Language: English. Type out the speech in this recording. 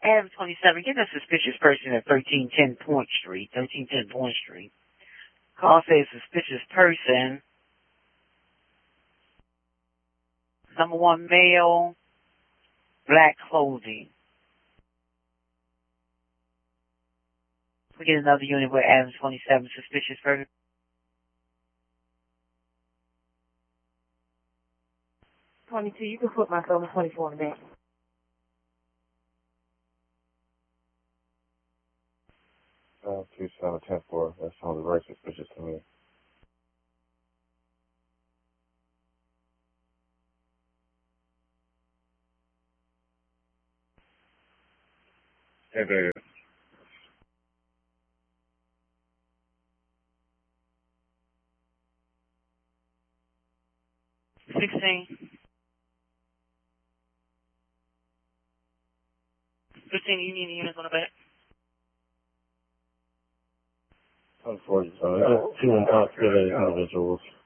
Adam 27, get a suspicious person at 1310 Point Street. 1310 Point Street. Call says suspicious person. Number 1 male, black clothing. We get another unit with Adam 27, suspicious person. 22, you can put my phone 24 in the back. 2710-4. That sounds very suspicious to me. Hey, baby. $16. 15, you need the units on the back? 10-4, 2 intoxicated individuals.